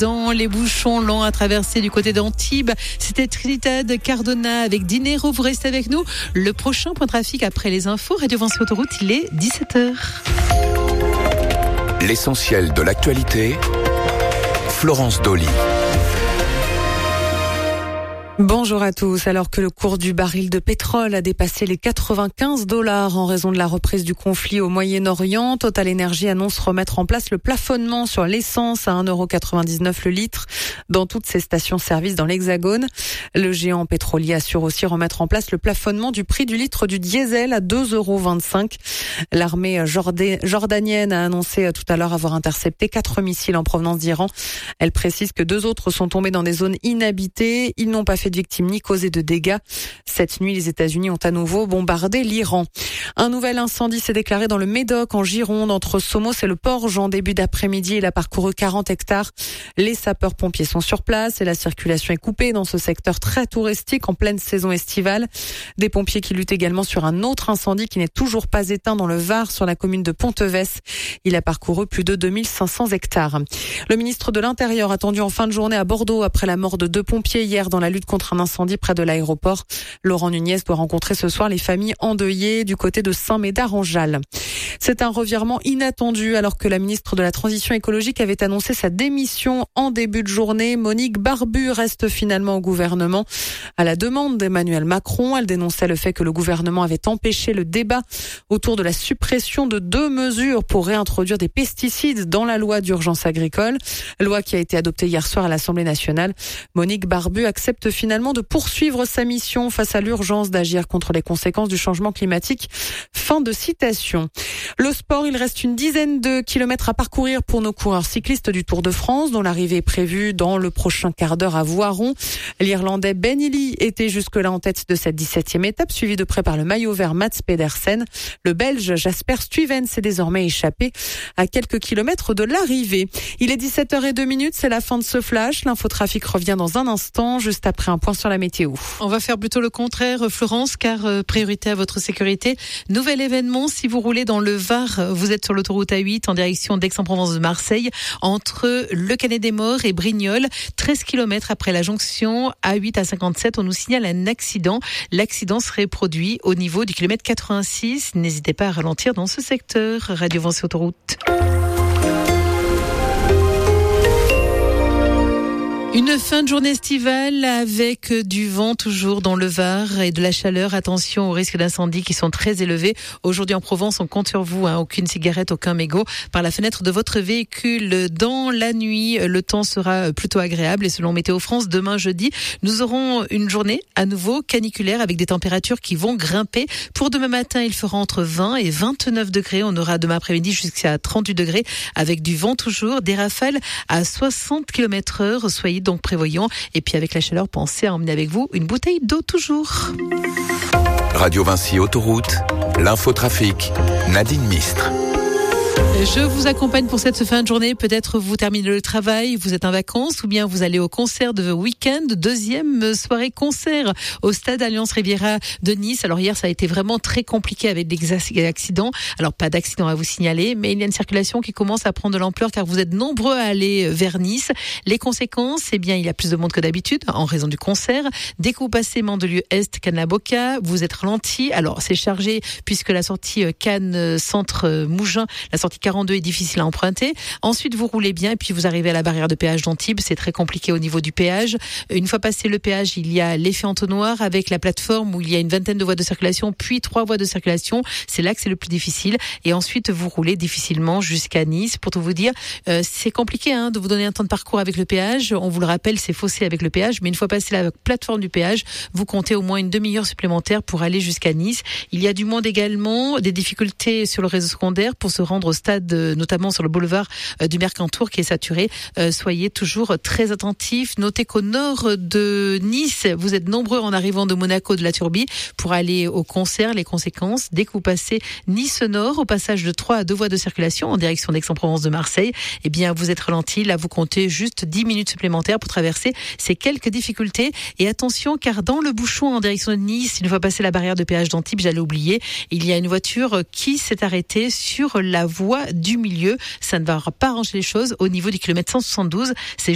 Dans les bouchons longs à traverser du côté d'Antibes, c'était Trinidad Cardona avec Dinero. Vous restez avec nous. Le prochain point de trafic après les infos, Radio Vinci Autoroute, il est 17h. L'essentiel de l'actualité, Florence Dolly. Bonjour à tous. Alors que le cours du baril de pétrole a dépassé les $95 en raison de la reprise du conflit au Moyen-Orient, Total Energy annonce remettre en place le plafonnement sur l'essence à 1,99 € le litre dans toutes ses stations-service dans l'Hexagone. Le géant pétrolier assure aussi remettre en place le plafonnement du prix du litre du diesel à 2,25 €. L'armée jordanienne a annoncé tout à l'heure avoir intercepté 4 missiles en provenance d'Iran. Elle précise que 2 autres sont tombés dans des zones inhabitées. Ils n'ont pas fait de victimes ni causé de dégâts. Cette nuit, les États-Unis ont à nouveau bombardé l'Iran. Un nouvel incendie s'est déclaré dans le Médoc, en Gironde, entre Somos et le Porge en début d'après-midi. Il a parcouru 40 hectares. Les sapeurs-pompiers sont sur place et la circulation est coupée dans ce secteur très touristique en pleine saison estivale. Des pompiers qui luttent également sur un autre incendie qui n'est toujours pas éteint dans le Var, sur la commune de Pontevès. Il a parcouru plus de 2500 hectares. Le ministre de l'Intérieur attendu en fin de journée à Bordeaux après la mort de 2 pompiers hier dans la lutte contre un incendie près de l'aéroport. Laurent Nunez doit rencontrer ce soir les familles endeuillées du côté de Saint-Médard-en-Jalles. C'est un revirement inattendu alors que la ministre de la Transition écologique avait annoncé sa démission en début de journée. Monique Barbu reste finalement au gouvernement. À la demande d'Emmanuel Macron, elle dénonçait le fait que le gouvernement avait empêché le débat autour de la suppression de 2 mesures pour réintroduire des pesticides dans la loi d'urgence agricole. Loi qui a été adoptée hier soir à l'Assemblée nationale. Monique Barbu accepte finalement de poursuivre sa mission face à l'urgence d'agir contre les conséquences du changement climatique. Fin de citation. Le sport, il reste une dizaine de kilomètres à parcourir pour nos coureurs cyclistes du Tour de France, dont l'arrivée est prévue dans le prochain quart d'heure à Voiron. L'Irlandais Ben Illy était jusque-là en tête de cette 17e étape, suivi de près par le maillot vert Mats Pedersen. Le Belge Jasper Stuyven s'est désormais échappé à quelques kilomètres de l'arrivée. Il est 17h02, c'est la fin de ce flash. L'infotrafic revient dans un instant, juste après un point sur la météo. On va faire plutôt le contraire, Florence, car priorité à votre sécurité. Nouvel événement, si vous roulez dans le Var, vous êtes sur l'autoroute A8 en direction d'Aix-en-Provence de Marseille, entre le Canet-des-Morts et Brignoles, 13 km après la jonction A8 à 57, on nous signale un accident. L'accident serait produit au niveau du kilomètre 86. N'hésitez pas à ralentir dans ce secteur. Radio Vinci Autoroute. Une fin de journée estivale avec du vent toujours dans le Var et de la chaleur. Attention aux risques d'incendie qui sont très élevés. Aujourd'hui en Provence, on compte sur vous. Aucune cigarette, aucun mégot par la fenêtre de votre véhicule. Dans la nuit, le temps sera plutôt agréable et selon Météo France, demain jeudi, nous aurons une journée à nouveau caniculaire avec des températures qui vont grimper. Pour demain matin, il fera entre 20 et 29 degrés. On aura demain après-midi jusqu'à 38 degrés avec du vent toujours, des rafales à 60 km/h. Soyez donc prévoyant. Et puis avec la chaleur, pensez à emmener avec vous une bouteille d'eau toujours. Radio Vinci Autoroute, l'infotrafic, Nadine Mistre. Je vous accompagne pour cette fin de journée. Peut-être vous terminez le travail, vous êtes en vacances ou bien vous allez au concert de week-end. Deuxième soirée concert au stade Alliance Riviera de Nice. Alors hier, ça a été vraiment très compliqué avec des accidents. Alors pas d'accident à vous signaler, mais il y a une circulation qui commence à prendre de l'ampleur car vous êtes nombreux à aller vers Nice. Les conséquences, eh bien, il y a plus de monde que d'habitude en raison du concert. Dès que vous passez Mandelieu-Est, Cannes-la-Boca, vous êtes ralenti. Alors c'est chargé puisque la sortie Cannes Centre Mougins, la sortie 42 est difficile à emprunter. Ensuite, vous roulez bien et puis vous arrivez à la barrière de péage d'Antibes. C'est très compliqué au niveau du péage. Une fois passé le péage, il y a l'effet entonnoir avec la plateforme où il y a une vingtaine de voies de circulation, puis 3 voies de circulation. C'est là que c'est le plus difficile. Et ensuite, vous roulez difficilement jusqu'à Nice. Pour tout vous dire, c'est compliqué de vous donner un temps de parcours avec le péage. On vous le rappelle, c'est faussé avec le péage. Mais une fois passé la plateforme du péage, vous comptez au moins une demi-heure supplémentaire pour aller jusqu'à Nice. Il y a du monde également, des difficultés sur le réseau secondaire pour se rendre au stade, notamment sur le boulevard du Mercantour qui est saturé. Soyez toujours très attentifs. Notez qu'au nord de Nice, vous êtes nombreux en arrivant de Monaco de la Turbie pour aller au concert. Les conséquences, dès que vous passez Nice Nord, au passage de 3 à 2 voies de circulation en direction d'Aix-en-Provence de Marseille, eh bien, vous êtes ralenti. Là, vous comptez juste 10 minutes supplémentaires pour traverser ces quelques difficultés. Et attention, car dans le bouchon en direction de Nice, une fois passé la barrière de péage d'Antibes, j'allais oublier, il y a une voiture qui s'est arrêtée sur la voie du milieu. Ça ne va pas arranger les choses au niveau du kilomètre 172. C'est